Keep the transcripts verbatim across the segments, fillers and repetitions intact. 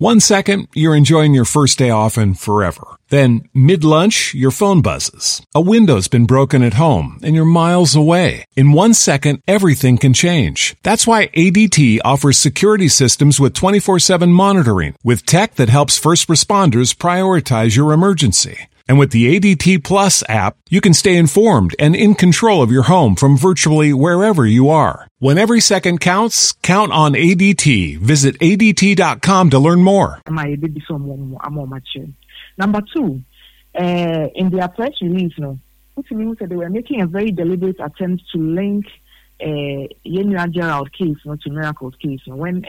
One second, you're enjoying your first day off and forever. Then, mid-lunch, your phone buzzes. A window's been broken at home and you're miles away. In one second, everything can change. That's why A D T offers security systems with twenty-four seven monitoring, with tech that helps first responders prioritize your emergency. And with the A D T Plus app, you can stay informed and in control of your home from virtually wherever you are. When every second counts, count on A D T. Visit A D T dot com to learn more. Number two, uh, in their press release, no, they were making a very deliberate attempt to link uh, Yenua Gerald case no, to Miracle's case. No, when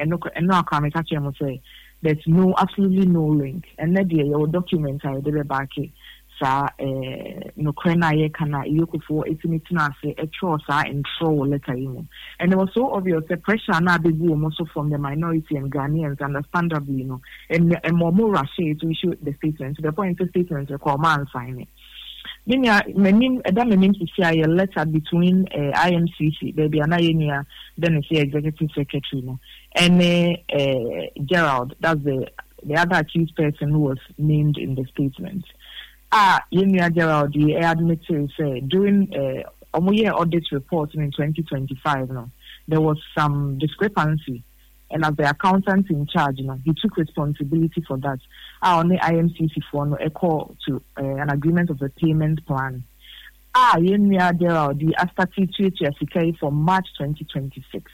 Enoch say there's no, absolutely no link. And then the document I did back sa no kwena ye kana yokufo etimitina se etro sa intro letter you. And it was so obvious the pressure na be also from the minority and Ghanaians, understandably, you know, and and more more rush to issue the statement to the point the statement the command sign it. Then ya menim eda menim to see a letter between uh, I M C C baby anayenia then the executive secretary no and uh, uh, Gerald, that's the the other accused person who was named in the statement. Ah, Yenua Gerald, the admitted said during uh, a year audit report in twenty twenty-five, no, there was some discrepancy, and as the accountant in charge, you know, he took responsibility for that. Ah, on the I M C C for no a call to uh, an agreement of a payment plan. Ah, Yenua Gerald, the Astati for March twenty twenty-six.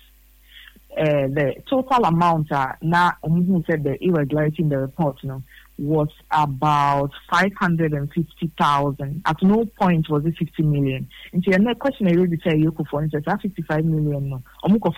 Uh, the total amount uh, now um, said the irregularity in the report, you know, was about five hundred fifty thousand. At no point was it fifty million. And so, the question I really say, you could for instance, fifty-five million, no,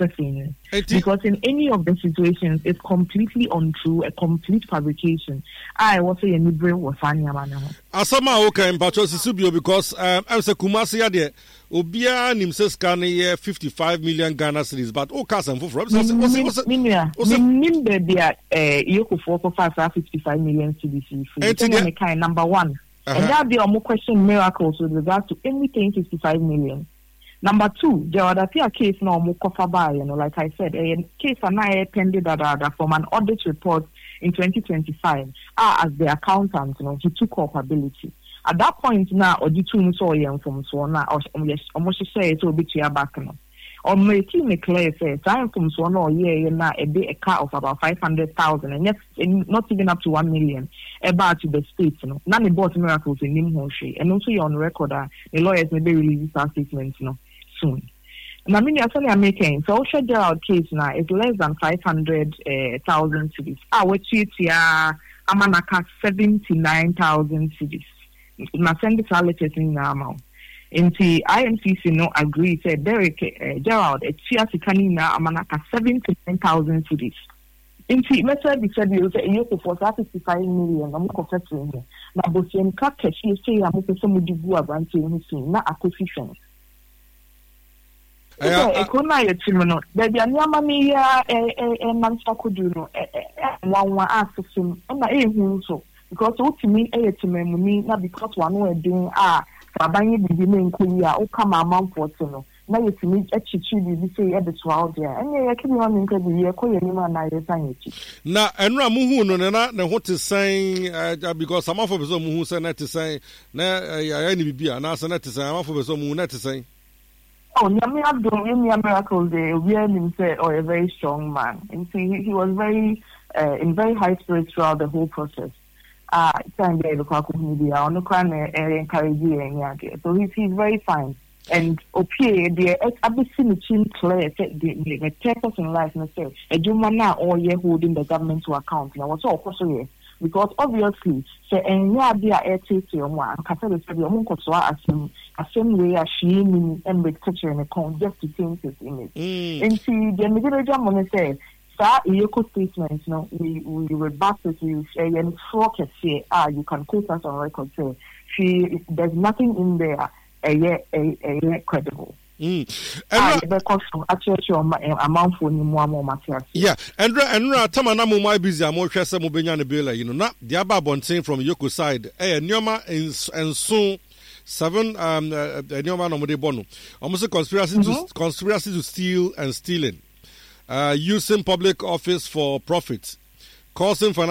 because in any of the situations, it's completely untrue, a complete fabrication. I was saying, you bring was funny, man. Asama okay, but because um, I was a Kumasi there. Obia nimses can ye fifty-five million Ghana cedis, but oh, cousin for from. Minya, nim the dia eh yoku four for five fifty-five million cedis. And kind number one, and that be a more question miracles with regard to anything fifty-five million. Number two, there was a case now more cover by, you know, like I said, a case and pending that from an audit report in twenty twenty-five. Ah, as the accountant, you know, he took culpability. At that point now, or the two saw young from Swana, or almost say it will be to your back now. Or my team clear says, I'm from Swana, or yeah, now a day a car of about five hundred thousand, and yes, not even up to one million about to the states, you know. None of bought miracles in Nimhoshi, and also you're on record, uh, the lawyers may be releasing our statements, you know, soon. And I mean, you're saying I'm making so Osha Gerald case now is less than five hundred thousand cities. Ah, what you here, Amanaka seventy-nine thousand cities. Na send the letters in now. In the I M C C no agree said Derek uh, Gerald a chia sikani na amanaka seventy-nine thousand cities. In the message we said you say you for fifty-five million. I'm confessing here. Na bosien ka keshi say am pe some dibu abante nsi na acquisition. Eh ekona yetimo no. Baby anyama ni ya eh eh mansa kudu no eh eh wan wan asofim. Na eh hu so. Because ultimately, eh, to me, not because one way doing ah, for buying the beginning, Korea, or come a month for no. Now you to me, a chichi, you say at the twelve there, and yeah, I keep on in the year, Korea, and I sign it. Now, and Ramu, no, no, what is saying, because some of them who say not to say, nah, I any be an answer not to say, I'm off of some not to say. Oh, Yami Abdul, Yami Miracle, they really himself or a very strong man. And see, he, he was very, uh, in very high spirits throughout the whole process. Ah, time there the Kwaku media on the crown encourage you. So he's he's very fine. And okay, the Abyssinian chin clear the purpose in life and say a Jumana all year holding the government to account. Now what's all possible because obviously say and yeah be a take your one Catholic said your monk so as a same way as she in and with culture and account just to change his image. And see the middle money say that eco statement, no, we we rebut it with a and focus say, ah, you can quote us on record say she there's nothing in there a year a a credible. Mm. Ah, because actually amount for ni more more material. Yeah, and and tamana mo my busy am hwe se mo benya na bela you know na the ababonten from Yoko side eh nyoma and soon seven um nyoma no mo de bono. Almost conspiracy mm-hmm. to conspiracy to steal and stealing. Uh, using public office for profit, causing financial